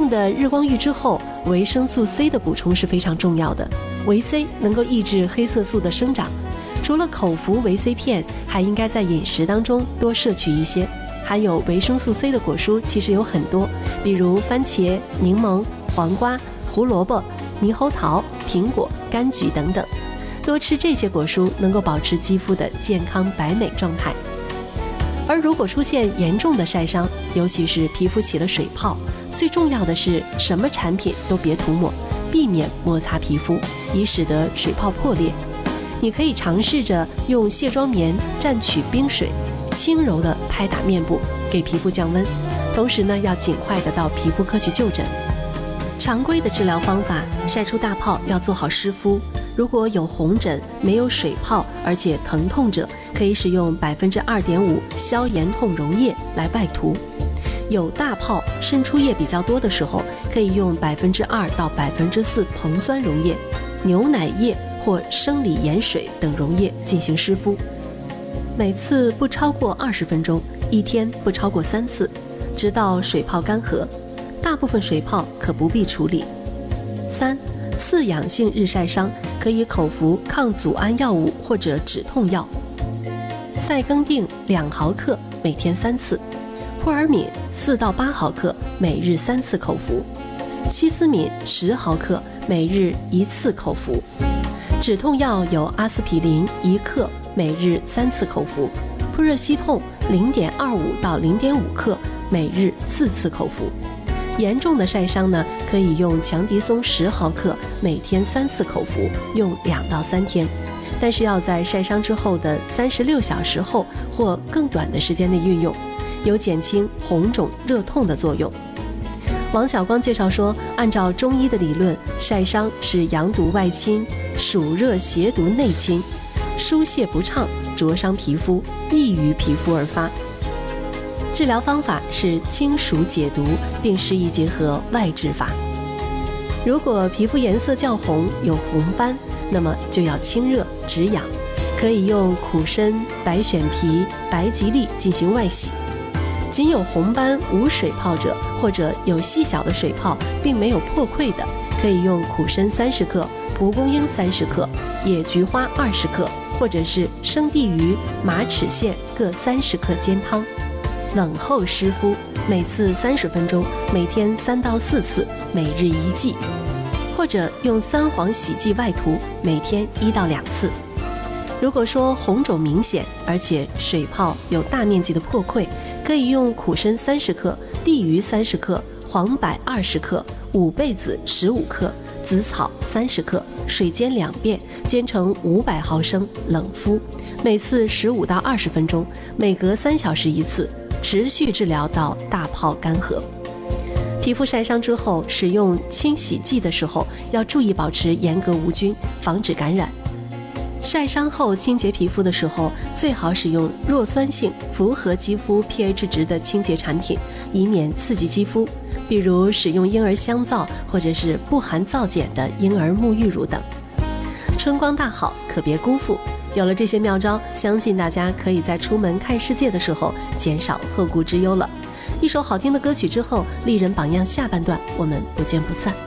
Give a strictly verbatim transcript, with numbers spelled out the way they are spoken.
用的日光浴之后，维生素 C 的补充是非常重要的。维 C 能够抑制黑色素的生长。除了口服维 C 片，还应该在饮食当中多摄取一些。含有维生素 C 的果蔬其实有很多，比如番茄、柠檬、黄瓜、胡萝卜、猕猴桃、苹果、柑橘等等。多吃这些果蔬能够保持肌肤的健康白美状态。而如果出现严重的晒伤，尤其是皮肤起了水泡，最重要的是什么产品都别涂抹，避免摩擦皮肤，以使得水泡破裂。你可以尝试着用卸妆棉蘸取冰水，轻柔地拍打面部，给皮肤降温。同时呢，要尽快的到皮肤科去就诊。常规的治疗方法，晒出大泡要做好湿敷。如果有红疹、没有水泡，而且疼痛者，可以使用百分之二点五消炎痛溶液来外涂。有大泡、渗出液比较多的时候，可以用百分之二到百分之四硼酸溶液、牛奶液或生理盐水等溶液进行湿敷。每次不超过二十分钟，一天不超过三次，直到水泡干涸。大部分水泡可不必处理。三、次痒性日晒伤可以口服抗组胺药物或者止痛药。赛庚定两毫克，每天三次；扑尔敏四到八毫克，每日三次口服；西司敏十毫克，每日一次口服。止痛药有阿司匹林一克，每日三次口服；扑热息痛零点二五到零点五克，每日四次口服。严重的晒伤呢，可以用强敌松十毫克，每天三次口服，用两到三天。但是要在晒伤之后的三十六小时后或更短的时间内运用，有减轻红肿热痛的作用。王晓光介绍说，按照中医的理论，晒伤是阳毒外侵，暑热邪毒内侵，疏泄不畅，灼伤皮肤，易于皮肤而发。治疗方法是清暑解毒，并施以结合外治法。如果皮肤颜色较红，有红斑，那么就要清热止痒，可以用苦参、白选皮、白吉利进行外洗。仅有红斑无水泡者，或者有细小的水泡并没有破溃的，可以用苦参三十克、蒲公英三十克、野菊花二十克，或者是生地鱼、马齿苋各三十克煎汤。冷后湿敷，每次三十分钟，每天三到四次，每日一剂，或者用三黄洗剂外涂，每天一到两次。如果说红肿明显，而且水泡有大面积的破溃，可以用苦参三十克、地榆三十克、黄柏二十克、五倍子十五克、紫草三十克，水煎两遍，煎成五百毫升，冷敷，每次十五到二十分钟，每隔三小时一次。持续治疗到大泡干涸。皮肤晒伤之后，使用清洗剂的时候要注意保持严格无菌，防止感染。晒伤后清洁皮肤的时候，最好使用弱酸性、符合肌肤 pH 值的清洁产品，以免刺激肌肤，比如使用婴儿香皂或者是不含皂碱的婴儿沐浴乳等。春光大好，可别辜负。有了这些妙招，相信大家可以在出门看世界的时候减少后顾之忧了。一首好听的歌曲之后，丽人榜样下半段我们不见不散。